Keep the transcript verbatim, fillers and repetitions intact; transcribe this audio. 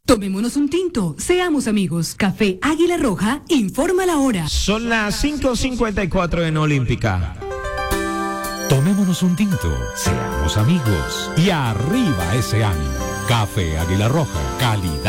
Tomémonos un tinto, seamos amigos. Café Águila Roja, informa la hora. Son las cinco cincuenta y cuatro en Olímpica. Tomémonos un tinto, seamos amigos y arriba ese ánimo. Café Águila Roja, calidad